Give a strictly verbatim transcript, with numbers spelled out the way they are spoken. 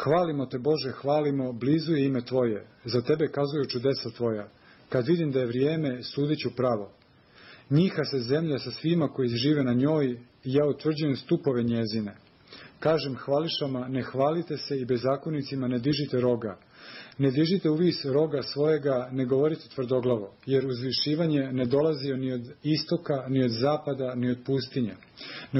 Hvalimo te, Bože, hvalimo, blizu je ime Tvoje, za Tebe kazuju čudesa Tvoja. Kad vidim da je vrijeme, sudit ću pravo. Njiha se zemlja sa svima koji žive na njoj i ja utvrđujem stupove njezine. Kažem hvališama, ne hvalite se i bezakonicima ne dižite roga. Ne dižite u vis roga svojega, ne govorite tvrdoglavo, jer uzvišivanje ne dolazi ni od istoka, ni od zapada, ni od pustinje.